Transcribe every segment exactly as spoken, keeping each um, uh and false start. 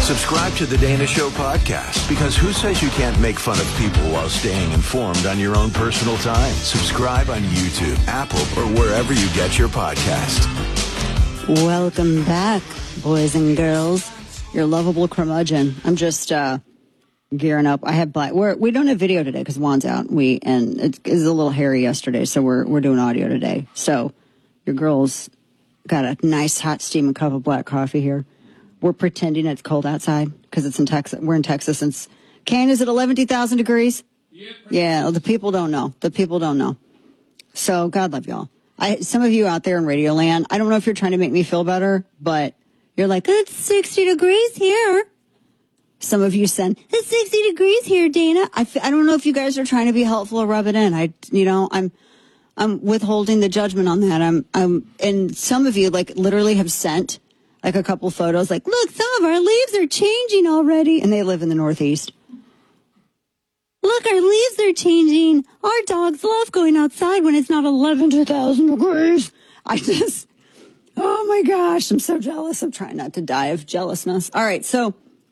Subscribe to the Dana Show podcast, because who says you can't make fun of people while staying informed on your own personal time? Subscribe on YouTube, Apple, or wherever you get your podcast. Welcome back, boys and girls. Your lovable curmudgeon. I'm just uh, gearing up. I have black. We're, we don't have video today because Juan's out. We and it is a little hairy yesterday, so we're we're doing audio today. So your girls got a nice hot steaming cup of black coffee here. We're pretending it's cold outside because it's in Texas. We're in Texas. And it's, Kane, is it eleven thousand degrees? Yeah, yeah, the people don't know. The people don't know. So God love y'all. I, some of you out there in Radio Land, I don't know if you're trying to make me feel better, but you're like, it's sixty degrees here. Some of you send, it's sixty degrees here, Dana. I, f- I don't know if you guys are trying to be helpful or rub it in. I, you know, I'm, I'm withholding the judgment on that. I'm, I'm, and some of you like literally have sent like a couple photos, like, look, some of our leaves are changing already. And they live in the Northeast. Look, our leaves are changing. Our dogs love going outside when it's not eleven thousand degrees. I just, oh my gosh, I'm so jealous. I'm trying not to die of jealousness. All right, so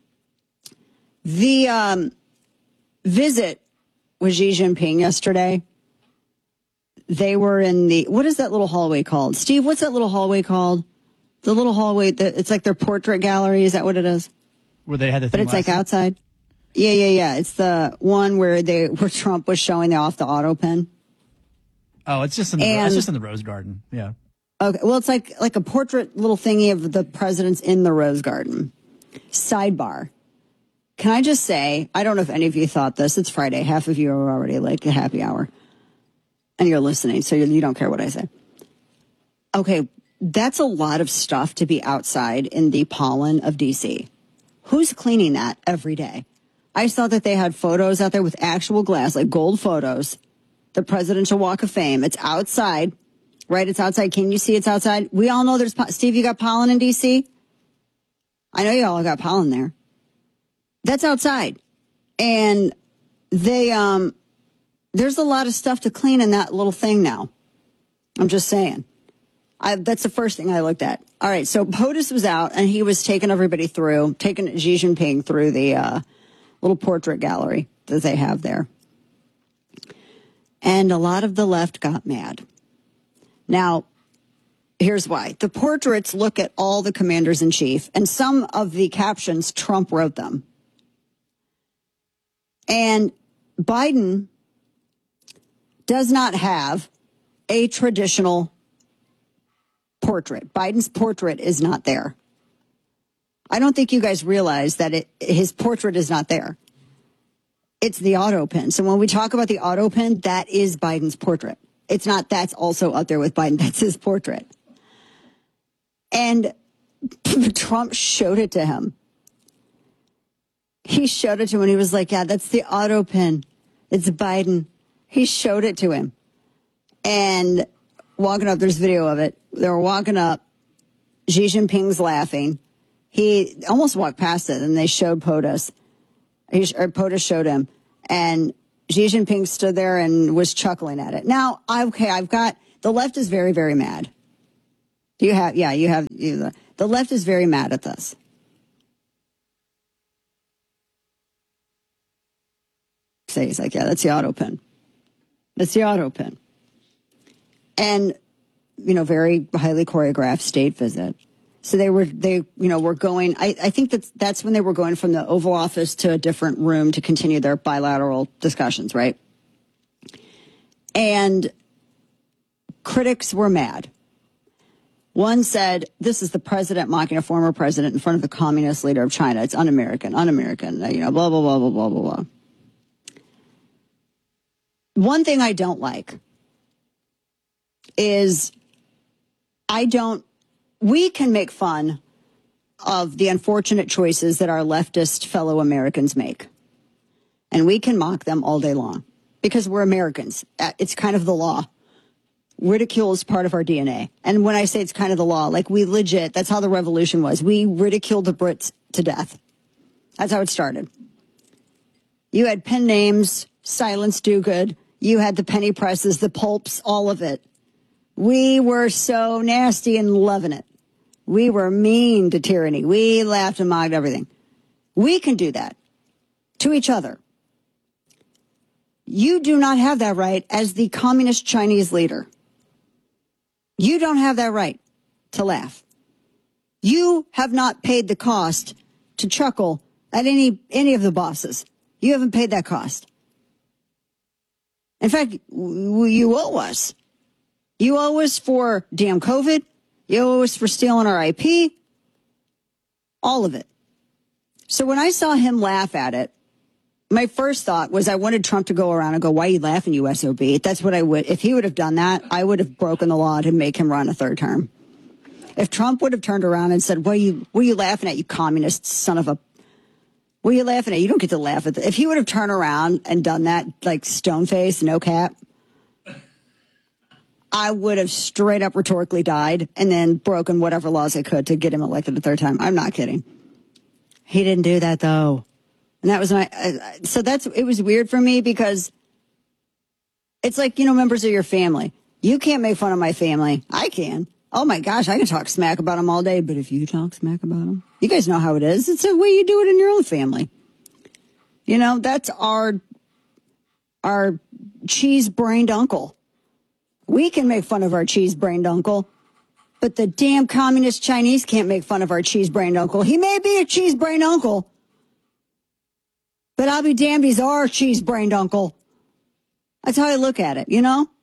the um, visit with Xi Jinping yesterday, they were in the, what is that little hallway called? Steve, what's that little hallway called? The little hallway, that it's like their portrait gallery. Is that what it is? Where they had the thing But it's like night? outside. Yeah, yeah, yeah. It's the one where they where Trump was showing the off the auto pen. Oh, it's just in the And, it's just in the Rose Garden. Yeah. Okay. Well, it's like like a portrait little thingy of the presidents in the Rose Garden. Sidebar. Can I just say, I don't know if any of you thought this. It's Friday. Half of you are already like the happy hour, and you're listening, so you, you don't care what I say. Okay. That's a lot of stuff to be outside in the pollen of D C. Who's cleaning that every day? I saw that they had photos out there with actual glass, like gold photos. The Presidential Walk of Fame. It's outside, right? It's outside. Can you see it's outside? We all know there's, Steve, you got pollen in D C? I know you all got pollen there. That's outside. And they, um, there's a lot of stuff to clean in that little thing now. I'm just saying. I, that's the first thing I looked at. All right, so POTUS was out, and he was taking everybody through, taking Xi Jinping through the uh, little portrait gallery that they have there. And a lot of the left got mad. Now, here's why. The portraits look at all the commanders-in-chief, and some of the captions, Trump wrote them. And Biden does not have a traditional portrait. Biden's portrait is not there. I don't think you guys realize that it, his portrait is not there. It's the auto pen. So when we talk about the auto pen, that is Biden's portrait. It's not that's also up there with Biden. That's his portrait. And Trump showed it to him. He showed it to him and he was like, yeah, that's the auto pen. It's Biden. He showed it to him. And walking up, there's video of it. They were walking up. Xi Jinping's laughing. He almost walked past it, and they showed POTUS. He, or POTUS showed him. And Xi Jinping stood there and was chuckling at it. Now, okay, I've got, the left is very, very mad. Do you have, yeah, you have, you, the left is very mad at this. So he's like, yeah, that's the auto pen. That's the auto pen. And, you know, very highly choreographed state visit. So they were, they, you know, were going, I, I think that's, that's when they were going from the Oval Office to a different room to continue their bilateral discussions, right? And critics were mad. One said, this is the president mocking a former president in front of the communist leader of China. It's un-American, un-American, you know, blah, blah, blah, blah, blah, blah, blah. One thing I don't like is I don't, we can make fun of the unfortunate choices that our leftist fellow Americans make. And we can mock them all day long because we're Americans. It's kind of the law. Ridicule is part of our D N A. And when I say it's kind of the law, like we legit, that's how the revolution was. We ridiculed the Brits to death. That's how it started. You had pen names, Silence Dogood. You had the penny presses, the pulps, all of it. We were so nasty and loving it. We were mean to tyranny. We laughed and mocked everything. We can do that to each other. You do not have that right as the communist Chinese leader. You don't have that right to laugh. You have not paid the cost to chuckle at any any of the bosses. You haven't paid that cost. In fact, you owe us. You owe us for damn COVID. You owe us for stealing our I P. All of it. So when I saw him laugh at it, my first thought was I wanted Trump to go around and go, why are you laughing, you S O B? That's what I would. If he would have done that, I would have broken the law to make him run a third term. If Trump would have turned around and said, what are you, what are you laughing at, you communist son of a, what are you laughing at? You don't get to laugh at that. If he would have turned around and done that, like stone face, no cap, I would have straight up rhetorically died and then broken whatever laws I could to get him elected a third time. I'm not kidding. He didn't do that though. And that was my, uh, so that's, it was weird for me because it's like, you know, members of your family. You can't make fun of my family. I can. Oh my gosh, I can talk smack about them all day. But if you talk smack about them, you guys know how it is. It's the way you do it in your own family. You know, that's our, our cheese-brained uncle. We can make fun of our cheese-brained uncle. But the damn communist Chinese can't make fun of our cheese-brained uncle. He may be a cheese-brained uncle. But I'll be damned, he's our cheese-brained uncle. That's how I look at it, you know?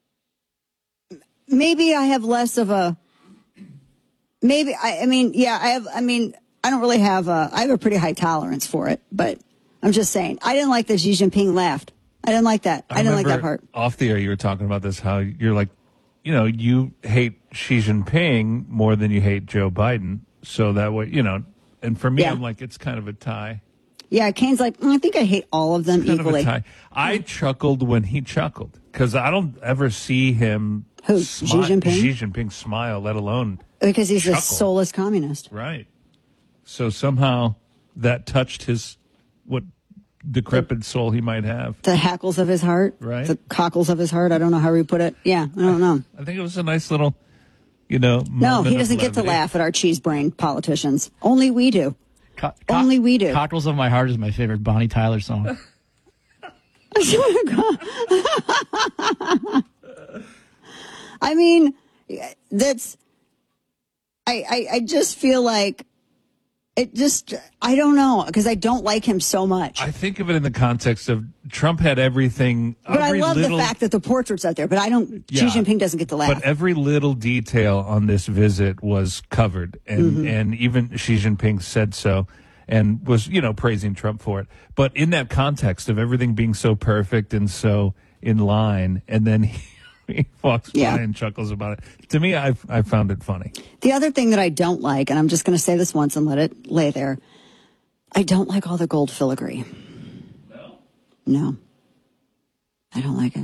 Maybe I have less of a, maybe, I, I mean, yeah, I have, I mean, I don't really have a, I have a pretty high tolerance for it, but I'm just saying, I didn't like that Xi Jinping laughed. I didn't like that. I, I didn't like that part. Off the air, you were talking about this, how you're like, you know, you hate Xi Jinping more than you hate Joe Biden. So that way, you know, and for me, Yeah. I'm like, it's kind of a tie. Yeah, Kane's like, mm, I think I hate all of them Kind equally. of a tie. I chuckled when he chuckled because I don't ever see him. Who, smi- Xi Jinping? Xi Jinping smile, let alone Because he's chuckle. a soulless communist. Right. So somehow that touched his, what decrepit soul he might have. The hackles of his heart. Right. The cockles of his heart. I don't know how we put it. Yeah, I don't know. I think it was a nice little, you know, No, moment he of doesn't get to levity. laugh at our cheese-brained politicians. Only we do. Co- Only we do. Cockles of My Heart is my favorite Bonnie Tyler song. I mean, that's, I, I, I just feel like it just, I don't know, because I don't like him so much. I think of it in the context of Trump had everything. But I every love little, the fact that the portrait's out there, but I don't, Yeah. Xi Jinping doesn't get to laugh. But every little detail on this visit was covered, and Mm-hmm. and even Xi Jinping said so, and was you know praising Trump for it. But in that context of everything being so perfect and so in line, and then he, he walks Yeah. by and chuckles about it. To me, I I found it funny. The other thing that I don't like, and I'm just going to say this once and let it lay there, I don't like all the gold filigree. No? No. I don't like it.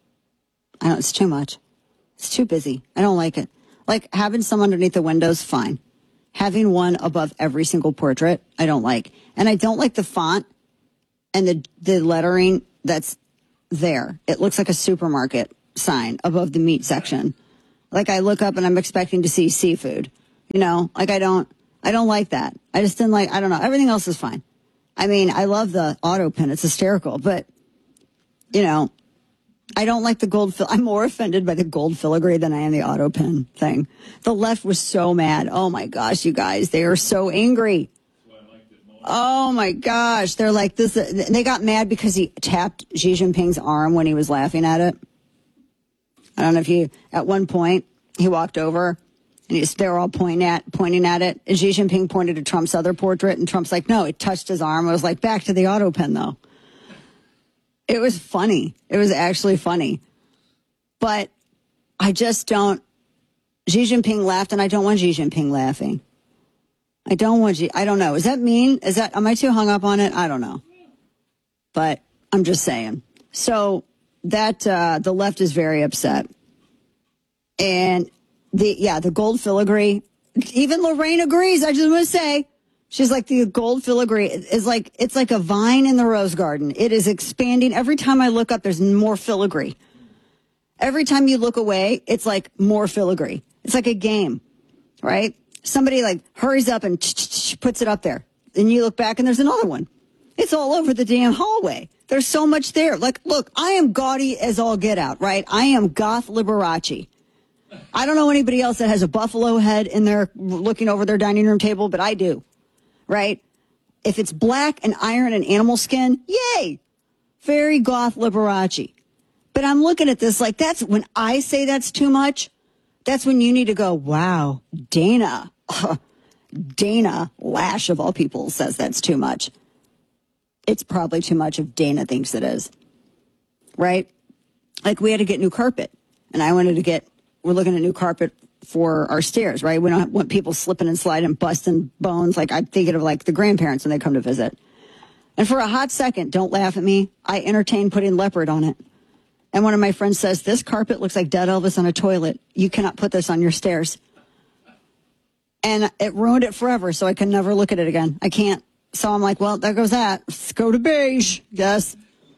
I don't, it's too much. It's too busy. I don't like it. Like having some underneath the windows, fine. Having one above every single portrait, I don't like. And I don't like the font and the the lettering that's there. It looks like a supermarket sign above the meat section. Like I look up and I'm expecting to see seafood. You know, like I don't, I don't like that. I just didn't like, I don't know. Everything else is fine. I mean, I love the auto pen. It's hysterical, but you know, I don't like the gold. Fil- I'm more offended by the gold filigree than I am the auto pen thing. The left was so mad. Oh my gosh, you guys, they are so angry. Oh my gosh, they're like this. They got mad because he tapped Xi Jinping's arm when he was laughing at it. I don't know if you. At one point, he walked over, and he's, they were all pointing at pointing at it. And Xi Jinping pointed to Trump's other portrait, and Trump's like, "No, it touched his arm." I was like, "Back to the auto pen, though." It was funny. It was actually funny. But I just don't. Xi Jinping laughed, and I don't want Xi Jinping laughing. I don't want Xi. I don't know. Is that mean? Is that, am I too hung up on it? I don't know. But I'm just saying. So that, uh, the left is very upset. And the, yeah, the gold filigree, even Lorraine agrees. I just want to say, she's like, the gold filigree is like, it's like a vine in the rose garden. It is expanding. Every time I look up, there's more filigree. Every time you look away, it's like more filigree. It's like a game, right? Somebody like hurries up and puts it up there. and you look back and there's another one. It's all over the damn hallway. There's so much there. Like, look, I am gaudy as all get out, right? I am goth Liberace. I don't know anybody else that has a buffalo head in there looking over their dining room table, but I do, right? If it's black and iron and animal skin, yay! Very goth Liberace. But I'm looking at this like that's when I say that's too much, that's when you need to go, wow, Dana, Dana Lash of all people says that's too much. It's probably too much if Dana thinks it is, right? Like we had to get new carpet, and I wanted to get, we're looking at new carpet for our stairs, right? We don't want people slipping and sliding, busting bones. Like I'm thinking of like the grandparents when they come to visit. And for a hot second, don't laugh at me, I entertained putting leopard on it. And one of my friends says, this carpet looks like dead Elvis on a toilet. You cannot put this on your stairs. And it ruined it forever, so I can never look at it again. I can't. So I'm like, well, there goes that. Let's go to beige, yes.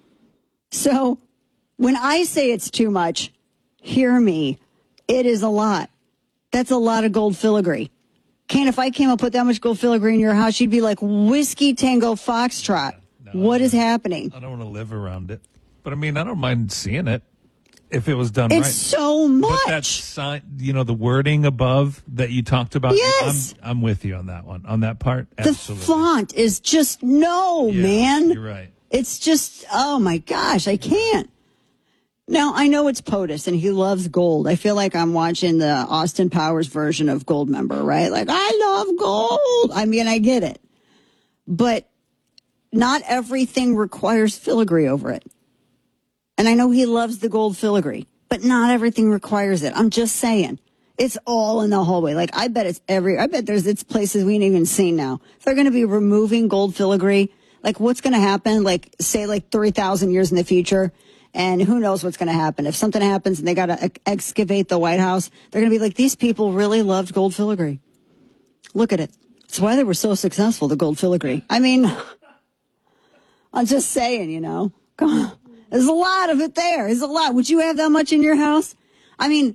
So when I say it's too much, hear me. It is a lot. That's a lot of gold filigree. Can if I came up with that much gold filigree in your house, you'd be like, Whiskey Tango Foxtrot. No, what is happening? I don't want to live around it. But I mean, I don't mind seeing it if it was done it's right. It's so much. But that sign, you know, the wording above that you talked about. Yes. I'm, I'm with you on that one, on that part. The Absolutely. font is just, no, yeah, man. You're right. It's just, oh my gosh, I can't. Now, I know it's POTUS and he loves gold. I feel like I'm watching the Austin Powers version of Goldmember, right? Like, I love gold. I mean, I get it. But not everything requires filigree over it. And I know he loves the gold filigree, but not everything requires it. I'm just saying. It's all in the hallway. Like, I bet it's every, I bet there's, it's places we ain't even seen now. If they're going to be removing gold filigree, like, what's going to happen? Like, say, like, three thousand years in the future, and who knows what's going to happen. If something happens and they got to ex- excavate the White House, they're going to be like, these people really loved gold filigree. Look at it. It's why they were so successful, the gold filigree. I mean, I'm just saying, you know. Come on. There's a lot of it there. There's a lot. Would you have that much in your house? I mean,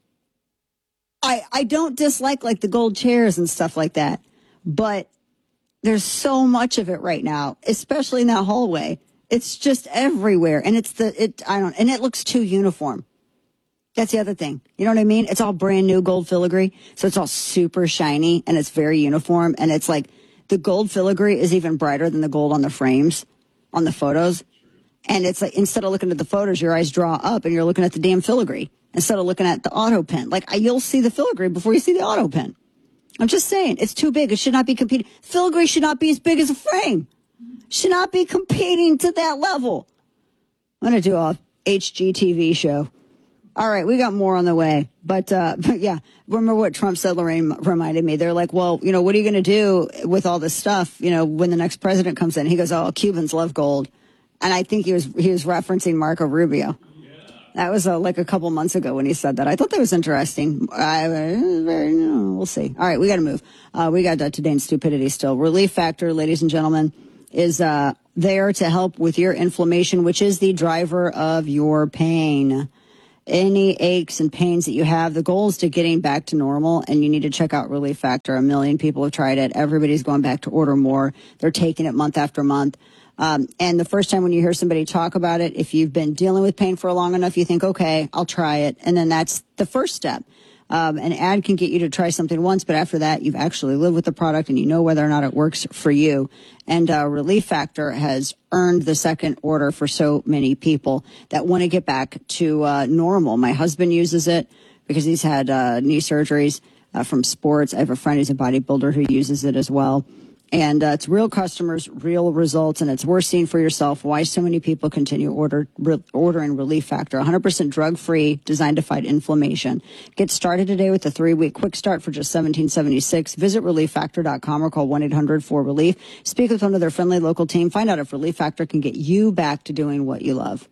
I I don't dislike like the gold chairs and stuff like that, but there's so much of it right now, especially in that hallway. It's just everywhere, and it's the it I don't and it looks too uniform. That's the other thing. You know what I mean? It's all brand new gold filigree, so it's all super shiny and it's very uniform, and it's like the gold filigree is even brighter than the gold on the frames on the photos. And it's like, instead of looking at the photos, your eyes draw up and you're looking at the damn filigree instead of looking at the auto pen. Like, you'll see the filigree before you see the auto pen. I'm just saying, it's too big. It should not be competing. Filigree should not be as big as a frame. Should not be competing to that level. I'm going to do a H G T V show. All right, we got more on the way. But, uh, but yeah, remember what Trump said, Lorraine reminded me. They're like, well, you know, what are you going to do with all this stuff, you know, when the next president comes in? He goes, oh, Cubans love gold. And I think he was he was referencing Marco Rubio. Yeah. That was uh, like a couple months ago when he said that. I thought that was interesting. I, very, no, we'll see. All right, we got to move. Uh, we got uh, today's stupidity still. Relief Factor, ladies and gentlemen, is uh, there to help with your inflammation, which is the driver of your pain. Any aches and pains that you have, the goal is to getting back to normal, and you need to check out Relief Factor. A million people have tried it. Everybody's going back to order more. They're taking it month after month. Um, and the first time when you hear somebody talk about it, if you've been dealing with pain for long enough, you think, okay, I'll try it. And then that's the first step. Um, an ad can get you to try something once, but after that, you've actually lived with the product and you know whether or not it works for you. And uh, Relief Factor has earned the second order for so many people that want to get back to uh, normal. My husband uses it because he's had uh, knee surgeries uh, from sports. I have a friend who's a bodybuilder who uses it as well. And uh, it's real customers, real results, and it's worth seeing for yourself why so many people continue order, re- ordering Relief Factor. one hundred percent drug-free, designed to fight inflammation. Get started today with a three-week quick start for just seventeen seventy-six. Visit relief factor dot com or call one eight hundred four relief. Speak with one of their friendly local team. Find out if Relief Factor can get you back to doing what you love.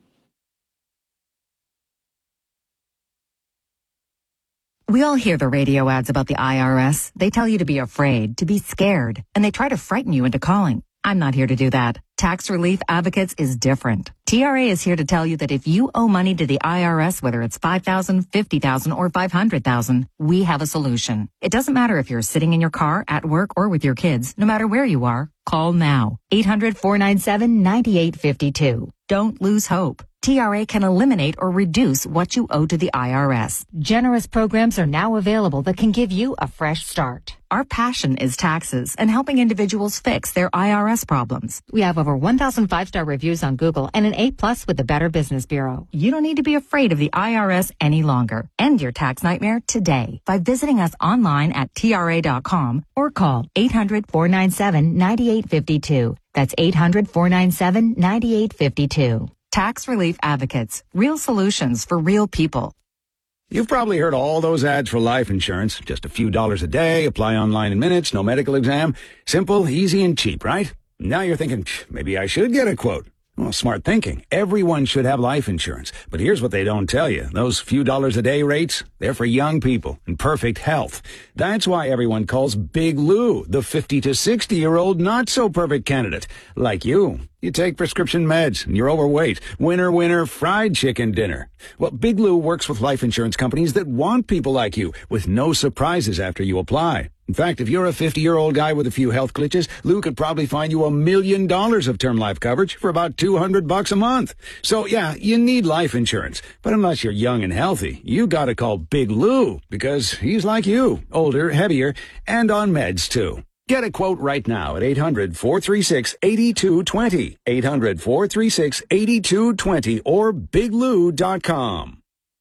We all hear the radio ads about the I R S. They tell you to be afraid, to be scared, and they try to frighten you into calling. I'm not here to do that. Tax Relief Advocates is different. T R A is here to tell you that if you owe money to the I R S, whether it's five thousand dollars, fifty thousand dollars, or five hundred thousand dollars, we have a solution. It doesn't matter if you're sitting in your car, at work, or with your kids. No matter where you are, Call now. eight hundred, four nine seven, nine eight five two. Don't lose hope. T R A can eliminate or reduce what you owe to the I R S. Generous programs are now available that can give you a fresh start. Our passion is taxes and helping individuals fix their I R S problems. We have over one thousand five-star reviews on Google and an A plus with the Better Business Bureau. You don't need to be afraid of the I R S any longer. End your tax nightmare today by visiting us online at T R A dot com or call eight hundred, four nine seven, nine eight five two. That's eight hundred, four nine seven, nine eight five two. Tax Relief Advocates. Real solutions for real people. You've probably heard all those ads for life insurance. Just a few dollars a day, apply online in minutes, no medical exam. Simple, easy, and cheap, right? Now you're thinking, maybe I should get a quote. Well, smart thinking. Everyone should have life insurance. But here's what they don't tell you. Those few dollars a day rates, they're for young people in perfect health. That's why everyone calls Big Lou the fifty to sixty-year-old not-so-perfect candidate. Like you. You take prescription meds, and you're overweight. Winner, winner, fried chicken dinner. Well, Big Lou works with life insurance companies that want people like you, with no surprises after you apply. In fact, if you're a fifty-year-old guy with a few health glitches, Lou could probably find you a million dollars of term life coverage for about two hundred bucks a month. So, yeah, you need life insurance. But unless you're young and healthy, you gotta call Big Lou, because he's like you, older, heavier, and on meds, too. Get a quote right now at eight hundred, four three six, eight two two zero, eight hundred, four three six, eight two two zero, or big lou dot com.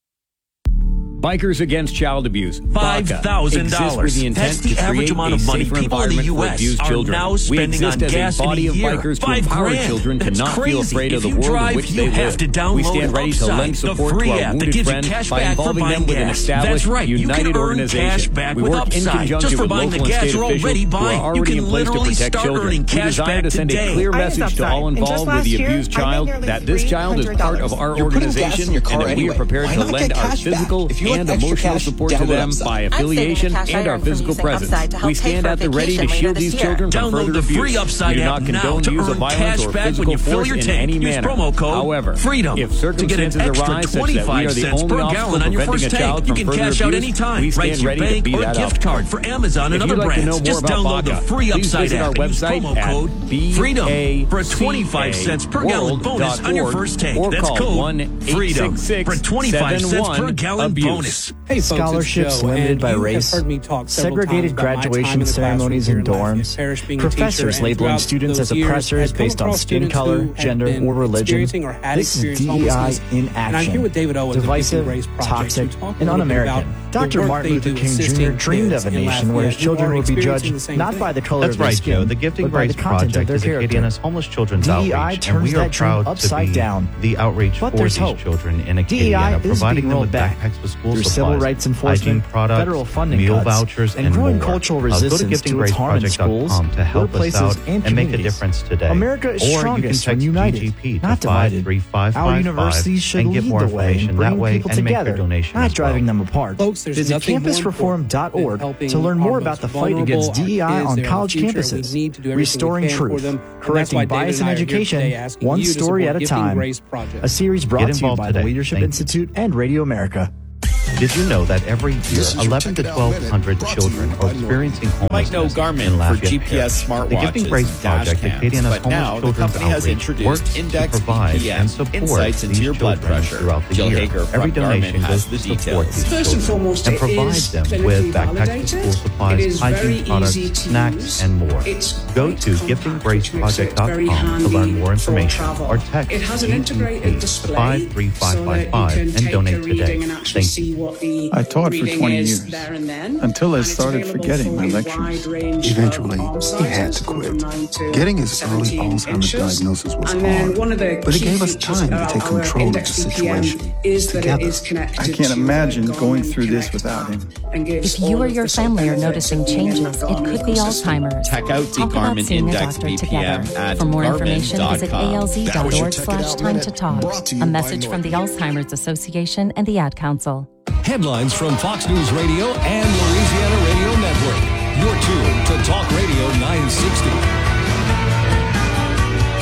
Bikers Against Child Abuse, five thousand dollars. That's the average amount of money people in the U S are now spending on gas in a year. Five grand. That's crazy. If you drive, you have to download Upside, the free app that gives you cash back for buying gas. That's right. You can earn cash back with Upside just for buying the gas you're already buying. You can literally start earning cash back today. Clear message to all involved with the abused child that this child is part of our organization and that we are prepared to lend our physical and emotional support to them by affiliation and our physical presence. We stand at the ready to shield these children from further abuse. We do not condone use of violence or physical force in any manner. However, if circumstances arise such that we are the only obstacle preventing a child from further abuse, we stand ready to beat that out. Card for Amazon and other brands. Just download the free Upside app and use promo code FREEDOM for a twenty-five cents per gallon bonus on your first tank. That's code FREEDOM for twenty-five cents per gallon bonus. Hey folks, scholarships Joe, limited by race, segregated graduation ceremonies and dorms, professors labeling students as oppressors based on skin color, gender, or religion. This is D E I in action. Divisive, toxic, and un-American. Doctor Martin Luther King Junior dreamed of a nation where his children would be judged not by the color of their skin, Joe. The Gifting Grace Project is Acadiana's homeless children's outreach, and we are proud to be down. the outreach but for these hope. children in Acadiana, providing them with backpacks with school supplies, civil rights enforcement, products, federal funding meal cuts, vouchers, and, and growing more. cultural Uh, resistance go to to its harm in schools, to help us out and, and make a difference today. America is or strongest you can when united, G G P not to five divided. three five Our five universities should and get lead more the way in information that bringing way people and make together, your donation not as well. driving them apart. Folks, there's Visit nothing campus reform dot org to learn more about the fight against D E I on college campuses, restoring truth, correcting bias in education, one story at a time. A series brought to you by the Leadership Institute and Radio America. Did you know that every year eleven to twelve hundred children are experiencing homelessness in Lafayette for G P S Parish? smartwatches, The Gifting Grace Project, Acadiana's but now homeless the children's company has outreach, introduced works to Index provide B P M, and support insights into these your blood children pressure. throughout the Jill year. Hager from Every Garmin donation has goes the to support details. these First and children foremost, and it provides is them with backpacks, validated. school supplies, It is hygiene very products, easy to snacks, use. and more. It's Go quite to gifting grace project dot very com to learn more handy information for travel. or text It has an G G P integrated to display five three five so five that you five can and take donate a reading today. and actually Thank see you. what the I taught for reading twenty is years there and then. until I And it's started available forgetting for my a lectures. wide range Eventually, of he had to sizes, quit. from nine to Getting his early seventeen Alzheimer's inches. diagnosis was And then hard, one of the but it key gave us features time to about take our control of the Index B P M situation is that together. it is connected I can't to imagine the going through this government without him. and gives If you all or of your the family are benefits noticing of being in changes, the it could be ecosystem. Alzheimer's. Check out the Talk about Garmin seeing a Index doctor B P M together. at For more garmin information, dot visit com. alz.org slash time to talk. A message from the Alzheimer's Association and the Ad Council. Headlines from Fox News Radio and Louisiana Radio Network. You're tuned to Talk Radio nine sixty.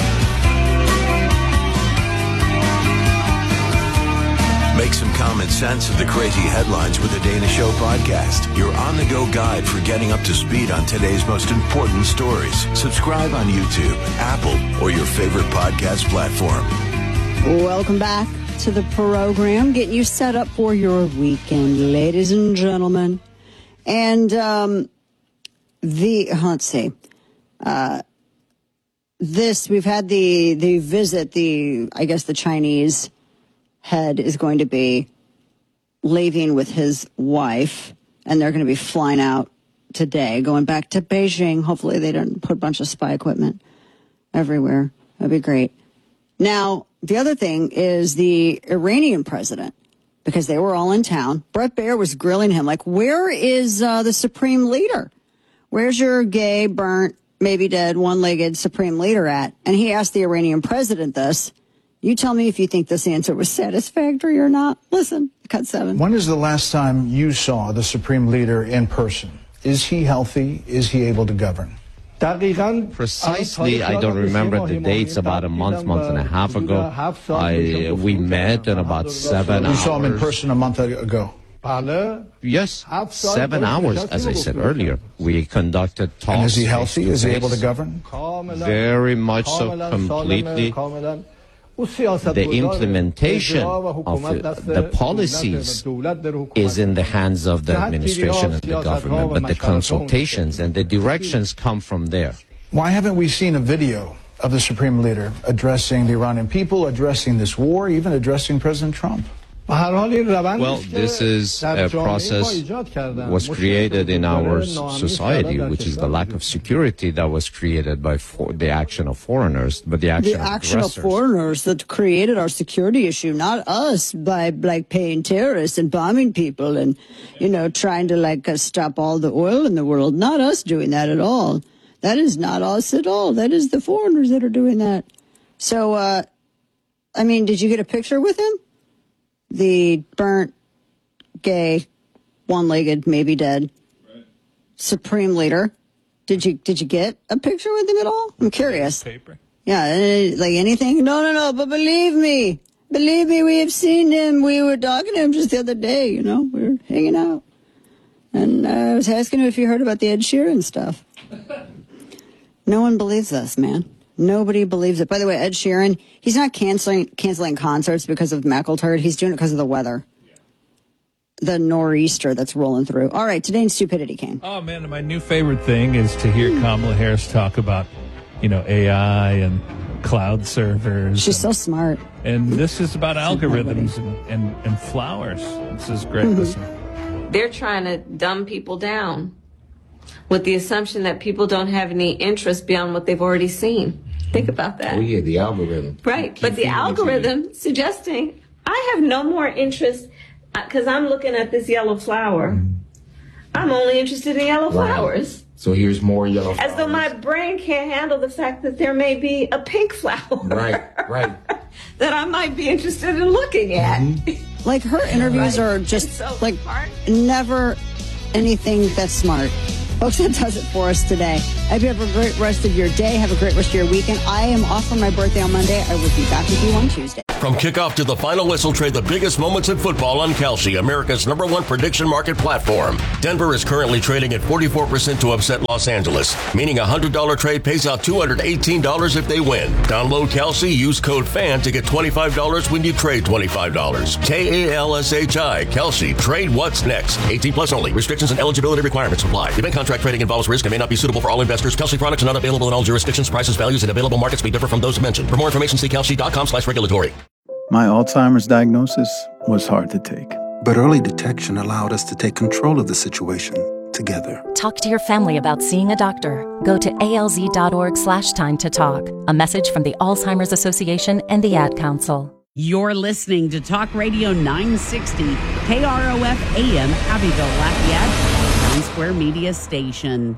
Make some common sense sense of the crazy headlines with the Dana Show podcast, your on-the-go guide for getting up to speed on today's most important stories. Subscribe on YouTube, Apple, or your favorite podcast platform. Welcome back to the program, getting you set up for your weekend, ladies and gentlemen. And um, the, let's see, uh, this, we've had the, the visit, the, I guess the Chinese head is going to be leaving with his wife, and they're going to be flying out today, going back to Beijing. Hopefully they don't put a bunch of spy equipment everywhere. That'd be great. Now, the other thing is the Iranian president, because they were all in town. Bret Baier was grilling him, like, where is uh, the supreme leader? Where's your gay, burnt, maybe dead, one-legged supreme leader at? And he asked the Iranian president this. You tell me if you think this answer was satisfactory or not. Listen, cut seven. When is the last time you saw the supreme leader in person? Is he healthy? Is he able to govern? Precisely, I don't remember the dates. About a month, month and a half ago, I, we met in about seven hours. You saw him in person a month ago? Yes, seven hours, as I said earlier. We conducted talks. And is he healthy? Is he able to govern? Very much so, completely. The implementation of the policies is in the hands of the administration and the government, but the consultations and the directions come from there. Why haven't we seen a video of the supreme leader addressing the Iranian people, addressing this war, even addressing President Trump? Well, this is a process was created in our society, which is the lack of security that was created by for the action of foreigners, but the action, the of, action of foreigners that created our security issue, not us, by like paying terrorists and bombing people and, you know, trying to like uh, stop all the oil in the world. Not us doing that at all. That is not us at all. That is the foreigners that are doing that. So, uh, I mean, did you get a picture with him? The burnt, gay, one-legged, maybe dead, right, supreme leader. Did you did you get a picture with him at all? I'm curious. Paper. Yeah, like anything? No, no, no. But believe me, believe me, we have seen him. We were talking to him just the other day. You know, we were hanging out, and uh, I was asking him if you heard about the Ed Sheeran stuff. No one believes us, man. Nobody believes it. By the way, Ed Sheeran, he's not canceling canceling concerts because of McElturd. He's doing it because of the weather. Yeah. The nor'easter that's rolling through. All right, today in Stupidity, Kane. Oh, man, my new favorite thing is to hear mm. Kamala Harris talk about, you know, A I and cloud servers. She's and, so smart. And this is about algorithms and, and, and flowers. This is great. Mm-hmm. Listen. They're trying to dumb people down with the assumption that people don't have any interest beyond what they've already seen. Think about that. Oh, yeah, the algorithm. Right, but the algorithm suggesting I have no more interest because I'm looking at this yellow flower. Mm-hmm. I'm only interested in yellow right. flowers. So here's more yellow flowers. As though my brain can't handle the fact that there may be a pink flower. Right, right. that I might be interested in looking at. Mm-hmm. Like her interviews right. are just so like smart. Never anything that's smart. Folks, that does it for us today. I hope you have a great rest of your day. Have a great rest of your weekend. I am off for my birthday on Monday. I will be back with you on Tuesday. From kickoff to the final whistle, trade the biggest moments in football on Kalshi, America's number one prediction market platform. Denver is currently trading at forty-four percent to upset Los Angeles, meaning a one hundred dollars trade pays out two hundred eighteen dollars if they win. Download Kalshi, use code FAN to get twenty-five dollars when you trade twenty-five dollars. K A L S H I, Kalshi. Trade what's next. eighteen plus only. Restrictions and eligibility requirements apply. Event contract trading involves risk and may not be suitable for all investors. Kalshi products are not available in all jurisdictions. Prices, values, and available markets may differ from those mentioned. For more information, see kalshi.com slash regulatory. My Alzheimer's diagnosis was hard to take. But early detection allowed us to take control of the situation together. Talk to your family about seeing a doctor. Go to alz.org slash time to talk. A message from the Alzheimer's Association and the Ad Council. You're listening to Talk Radio nine sixty, K R O F A M, Abbeville, Lafayette, Town Square Media Station.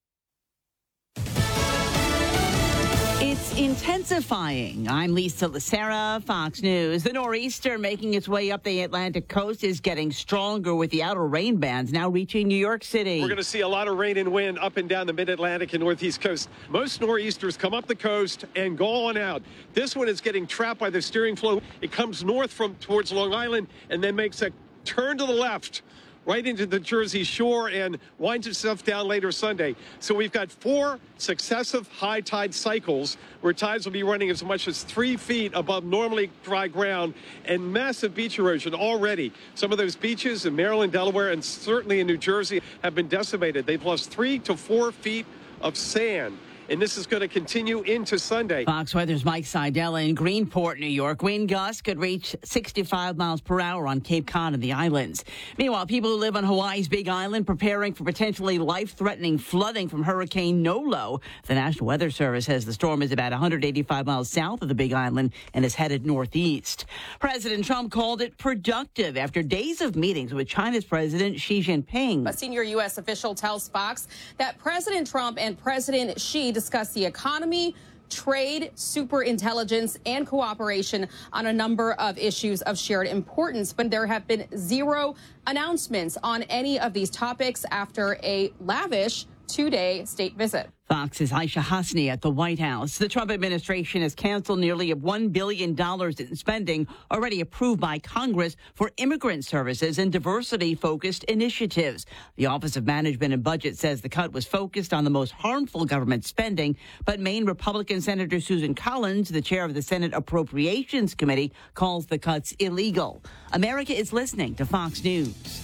It's intensifying. I'm Lisa Lacera, Fox News. The nor'easter making its way up the Atlantic coast is getting stronger with the outer rain bands now reaching New York City. We're going to see a lot of rain and wind up and down the mid-Atlantic and northeast coast. Most nor'easters come up the coast and go on out. This one is getting trapped by the steering flow. It comes north from towards Long Island and then makes a turn to the left, right into the Jersey Shore, and winds itself down later Sunday. So we've got four successive high tide cycles where tides will be running as much as three feet above normally dry ground, and massive beach erosion already. Some of those beaches in Maryland, Delaware, and certainly in New Jersey have been decimated. They've lost three to four feet of sand. And this is going to continue into Sunday. Fox Weather's Mike Seidel in Greenport, New York. Wind gusts could reach sixty-five miles per hour on Cape Cod and the islands. Meanwhile, people who live on Hawaii's Big Island preparing for potentially life-threatening flooding from Hurricane Nolo. The National Weather Service says the storm is about one hundred eighty-five miles south of the Big Island and is headed northeast. President Trump called it productive after days of meetings with China's President Xi Jinping. A senior U S official tells Fox that President Trump and President Xi discuss the economy, trade, superintelligence, and cooperation on a number of issues of shared importance. But there have been zero announcements on any of these topics after a lavish two-day state visit. Fox's Aisha Hasni at the White House. The Trump administration has canceled nearly one billion dollars in spending already approved by Congress for immigrant services and diversity-focused initiatives. The Office of Management and Budget says the cut was focused on the most harmful government spending, but Maine Republican Senator Susan Collins, the chair of the Senate Appropriations Committee, calls the cuts illegal. America is listening to Fox News.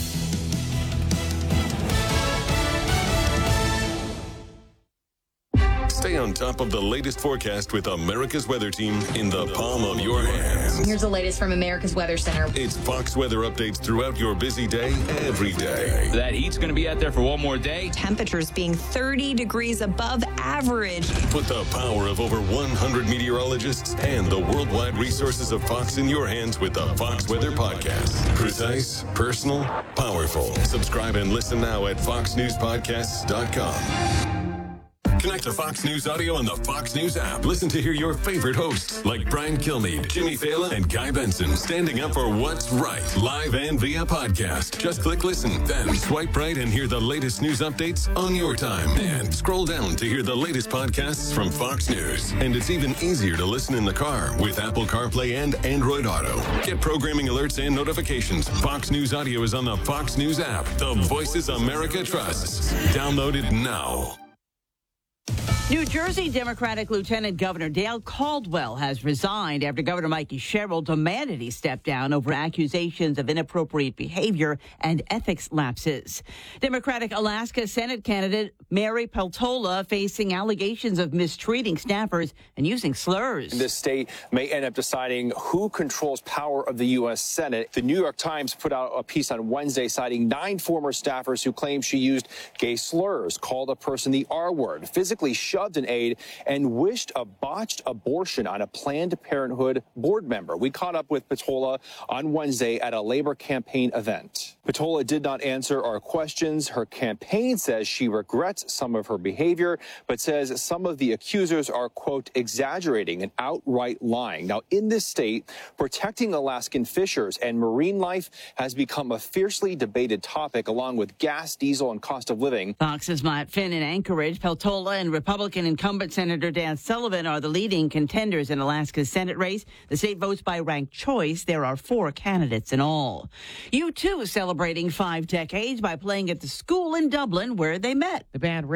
Stay on top of the latest forecast with America's Weather Team in the palm of your hands. Here's the latest from America's Weather Center. It's Fox weather updates throughout your busy day, every day. That heat's going to be out there for one more day. Temperatures being thirty degrees above average. Put the power of over one hundred meteorologists and the worldwide resources of Fox in your hands with the Fox Weather Podcast. Precise, personal, powerful. Subscribe and listen now at fox news podcasts dot com. Connect to Fox News Audio on the Fox News app. Listen to hear your favorite hosts like Brian Kilmeade, Jimmy Fallon, and Guy Benson standing up for what's right, live and via podcast. Just click listen, then swipe right and hear the latest news updates on your time. And scroll down to hear the latest podcasts from Fox News. And it's even easier to listen in the car with Apple CarPlay and Android Auto. Get programming alerts and notifications. Fox News Audio is on the Fox News app. The voices America trusts. Download it now. New Jersey Democratic Lieutenant Governor Dale Caldwell has resigned after Governor Mikey Sherrill demanded he step down over accusations of inappropriate behavior and ethics lapses. Democratic Alaska Senate candidate Mary Peltola facing allegations of mistreating staffers and using slurs. This state may end up deciding who controls power of the U S Senate. The New York Times put out a piece on Wednesday citing nine former staffers who claim she used gay slurs, called a person the R word, physically shoved an aide, and wished a botched abortion on a Planned Parenthood board member. We caught up with Peltola on Wednesday at a labor campaign event. Peltola did not answer our questions. Her campaign says she regrets some of her behavior, but says some of the accusers are, quote, exaggerating and outright lying. Now, in this state, protecting Alaskan fishers and marine life has become a fiercely debated topic, along with gas, diesel, and cost of living. Fox's Matt Finn in Anchorage. Peltola and Republican incumbent Senator Dan Sullivan are the leading contenders in Alaska's Senate race. The state votes by ranked choice. There are four candidates in all. U two celebrating five decades by playing at the school in Dublin where they met. The band